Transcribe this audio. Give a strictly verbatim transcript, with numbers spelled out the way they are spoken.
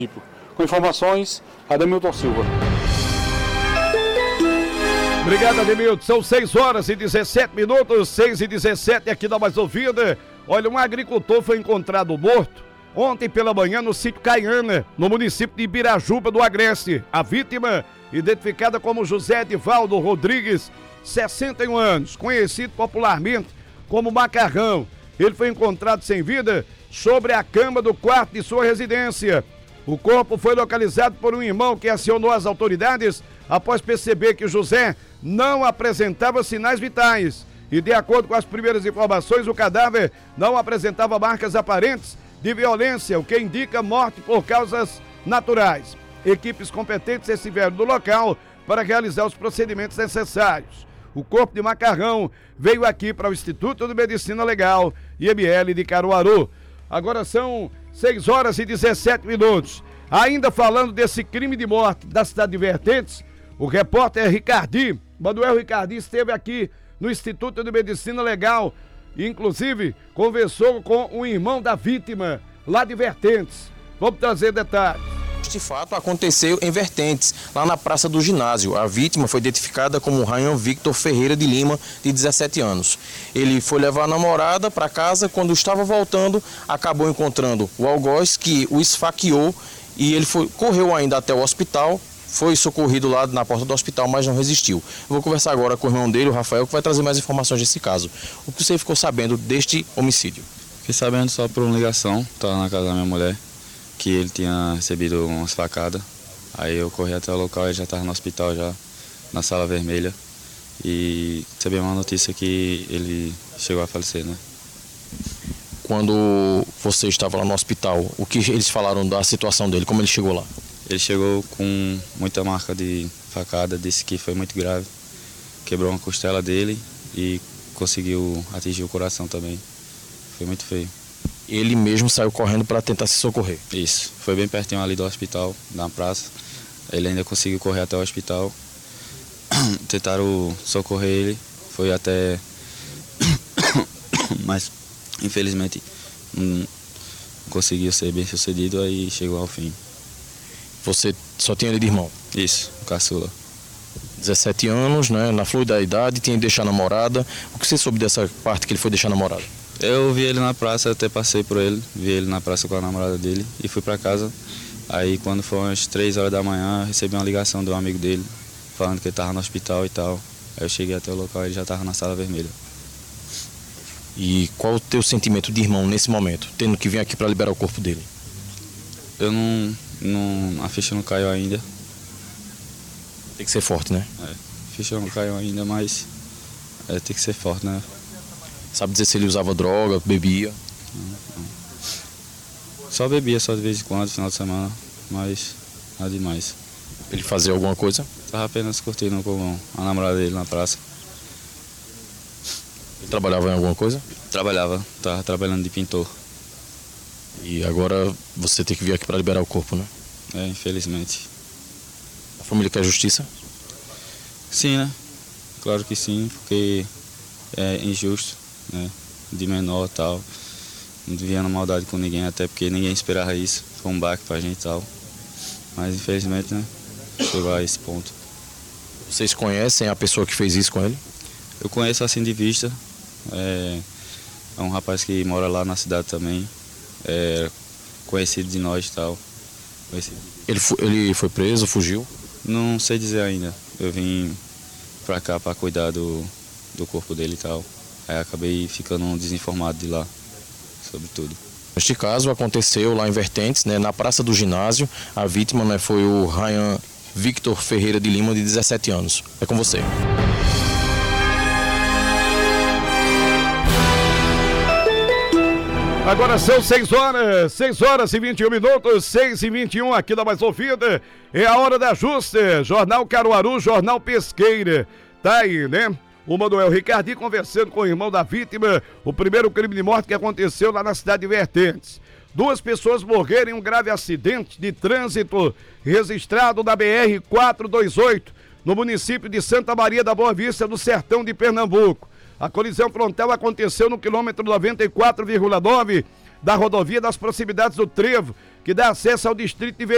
Com informações, Ademilton Silva. Obrigado, Ademilton. São seis horas e dezessete minutos, seis e dezessete aqui na Mais Ouvida. Olha, um agricultor foi encontrado morto ontem pela manhã no sítio Caiana, no município de Ibirajuba do Agreste. A vítima, identificada como José Edivaldo Rodrigues, sessenta e um anos, conhecido popularmente como Macarrão. Ele foi encontrado sem vida sobre a cama do quarto de sua residência. O corpo foi localizado por um irmão que acionou as autoridades após perceber que José não apresentava sinais vitais. E de acordo com as primeiras informações, o cadáver não apresentava marcas aparentes de violência, o que indica morte por causas naturais. Equipes competentes estiveram no local para realizar os procedimentos necessários. O corpo de Macarrão veio aqui para o Instituto de Medicina Legal, I M L de Caruaru. Agora são seis horas e dezessete minutos. Ainda falando desse crime de morte da cidade de Vertentes, o repórter Ricardi, Manuel Ricardi, esteve aqui no Instituto de Medicina Legal e, inclusive, conversou com o irmão da vítima lá de Vertentes. Vamos trazer detalhes. Este fato aconteceu em Vertentes, lá na Praça do Ginásio. A vítima foi identificada como Ryan Victor Ferreira de Lima, de dezessete anos. Ele foi levar a namorada para casa. Quando estava voltando, acabou encontrando o algoz que o esfaqueou e ele foi, correu ainda até o hospital. Foi socorrido lá na porta do hospital, mas não resistiu. Eu vou conversar agora com o irmão dele, o Rafael, que vai trazer mais informações desse caso. O que você ficou sabendo deste homicídio? Fiquei sabendo só por uma ligação, estava na casa da minha mulher, que ele tinha recebido umas facadas. Aí eu corri até o local, ele já estava no hospital, já na sala vermelha. E recebi uma notícia que ele chegou a falecer, né? Quando você estava lá no hospital, o que eles falaram da situação dele, como ele chegou lá? Ele chegou com muita marca de facada, disse que foi muito grave. Quebrou uma costela dele e conseguiu atingir o coração também. Foi muito feio. Ele mesmo saiu correndo para tentar se socorrer? Isso, foi bem pertinho ali do hospital, na praça. Ele ainda conseguiu correr até o hospital. Tentaram socorrer ele, foi até... Mas, infelizmente, não conseguiu ser bem sucedido, aí chegou ao fim. Você só tinha ele de irmão? Isso, caçula. dezessete anos, né? Na flor da idade, tinha que deixar a namorada. O que você soube dessa parte que ele foi deixar a namorada? Eu vi ele na praça, até passei por ele, vi ele na praça com a namorada dele e fui para casa. Aí quando foi umas três horas da manhã, recebi uma ligação de um amigo dele, falando que ele estava no hospital e tal. Aí eu cheguei até o local e ele já estava na sala vermelha. E qual o teu sentimento de irmão nesse momento, tendo que vir aqui para liberar o corpo dele? Eu não... não a ficha não caiu ainda. Tem que ser forte, né? É, a ficha não caiu ainda, mas é, tem que ser forte, né? Sabe dizer se ele usava droga, bebia? Não, não. Só bebia, só de vez em quando, final de semana, mas nada demais. Ele fazia alguma coisa? Tava apenas curtindo com a namorada dele na praça. Ele trabalhava em alguma coisa? Trabalhava, tava trabalhando de pintor. E agora você tem que vir aqui para liberar o corpo, né? É, infelizmente. A família quer justiça? Sim, né? Claro que sim, porque é injusto, né? De menor e tal. Não devia na maldade com ninguém, até porque ninguém esperava isso. Foi um baque pra gente e tal. Mas infelizmente, né? Chegou a esse ponto. Vocês conhecem a pessoa que fez isso com ele? Eu conheço assim de vista. É, é um rapaz que mora lá na cidade também. É conhecido de nós e tal. Conhecido. Ele foi, ele foi preso, fugiu? Não sei dizer ainda. Eu vim pra cá pra cuidar do, do corpo dele e tal. Aí acabei ficando desinformado de lá sobre tudo. Este caso aconteceu lá em Vertentes, né, na Praça do Ginásio. A vítima, né, foi o Ryan Victor Ferreira de Lima, de dezessete anos. É com você. Agora são seis horas, seis horas e vinte e um minutos, seis e vinte e um aqui da Mais Ouvida. É a hora da justa. Jornal Caruaru, Jornal Pesqueira. Tá aí, né? O Manuel Ricardi conversando com o irmão da vítima, o primeiro crime de morte que aconteceu lá na cidade de Vertentes. Duas pessoas morreram em um grave acidente de trânsito registrado na B R quatrocentos e vinte e oito, no município de Santa Maria da Boa Vista, no sertão de Pernambuco. A colisão frontal aconteceu no quilômetro noventa e quatro vírgula nove da rodovia das proximidades do Trevo, que dá acesso ao distrito de